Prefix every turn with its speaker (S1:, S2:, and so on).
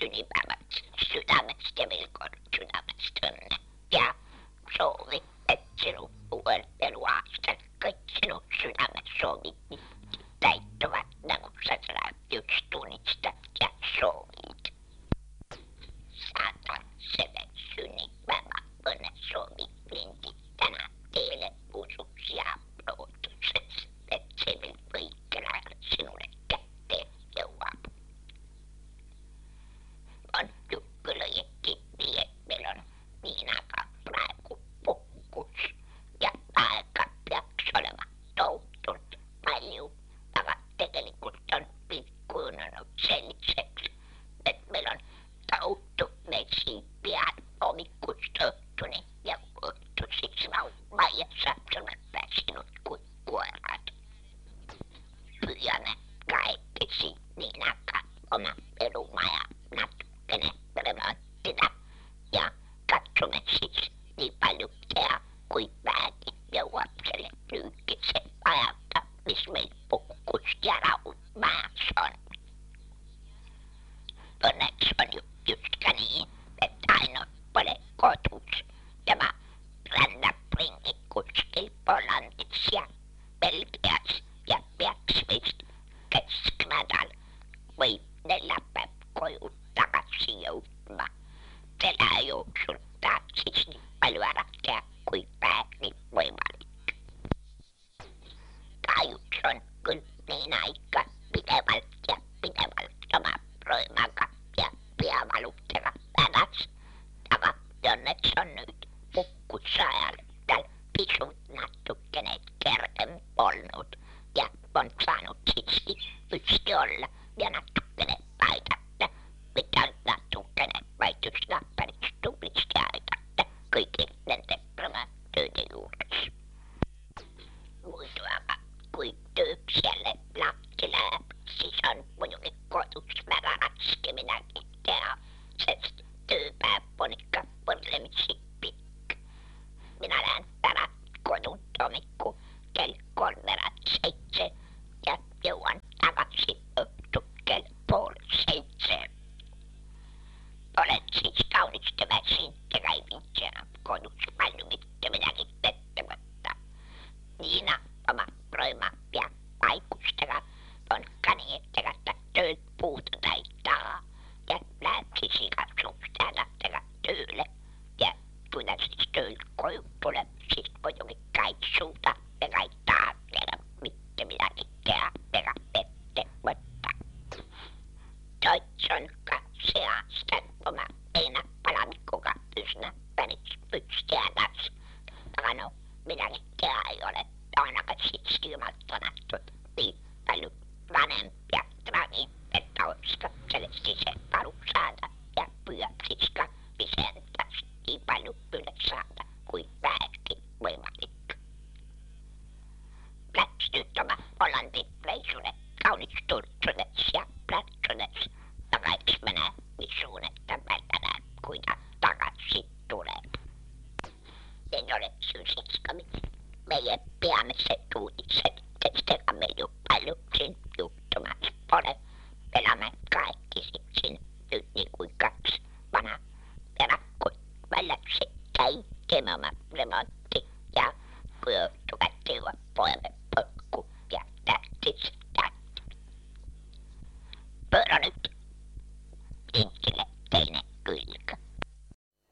S1: synnipäiväksi sydämestä vilkon sydämestä onnea. Ja sovi, että sinun uudelleenluastel kaikki sinun sydämessä sovit täyttävät ne, kun sä räytyt tunnistat ja sovit. Saatan seven synnipäivä onnea sovi linti tänään teille usuksia loutuksessa, että se vil vaikkelää sinulle kätteen ja apu. On jukkolojekin niin, meillä on niin aika praegu pukkus ja aika piaks oleva toutunut paljon. Tavat tegelikult on pikkuununut selliseksi, että meillä on touttu meisiin pian omikkustohtuni ja kuottu siksi vauvaa ja sapsunat sinut kuin kuorat. Pyydämme kaikki niin aika oma perumaja natkene remonttina ja katsomme siis niin paljon tehdä kuin vähänkin ja lapselle lyykisen ajalta, missä meillä pukkus ja rauhmaassa on. Onneksi on justka niin, että ainoa ole kotus. Tämä rännäpringi kuskii Polantissa ja Belgiassa ja Piaksvist Kesknadal voi ne läpä koju takaisin joutuma. Selää joutsuttaa siis niin paljon rakea kuin pääkin voimallista. Kajuts on kyllä niin aika pidevältä ja pidevältä oma roimaka ja piavaluttera päräs. Tavat onneksi on nyt pukkusajalle tällä pisut nattukkeneet kerten polnut ja on saanut siksi pysty olla ja nattukkeneet paitatta. Mitä nattukkeneet paitusnappariksi tuplista aitatta kaikki lentepromään töiden juuressa. Muituaka kuin tyypsielle lapsille siis on minunkin kotusvärä ratski minäkin tehdä. Se tyypää ponikka porlemiksi pikk. Minä lähden tärät kodun tomikku kell 6:07 ja jouan takaisin öptu kell 6:30. Olet siis kaunistava sintti päivintsenä kodus paljon mitte minäkin pettämättä. Niina oma roima ja paikustega on kaniettega töölt puutu täittää ja lähtisi katsuustäädättega töölle ja tulla siis töölt koju tule siis muidugi kaitsuuta ja kaittaa vielä mitte minäkin tehdä ja pettämättä. Toitsonka seastan oma eina palamikkuka pysnäppäniksi pystäädäs. Takano minäkin tehdä ei ole ainakaan sit silmaltanattu niin paljon vanhempia trani, että oiska selesti se palu saada ja pyöksiska pisentäs niin paljon pyydä saada kuin vähäkin voimallikka. Läks nyt oma Hollantin reissulle kaunisturtsunes ja platsunes takaiks menee vissuun, että vältänään kuinka takaisin tulee. En ole syysiskamit. Meidän piamiset uutiset, testekamme jo paljon sin juttumas pole. Pelamme kaikki sin nyt niin kuin kaksi vanha perakkoit. Välläksi käy teemään remontti.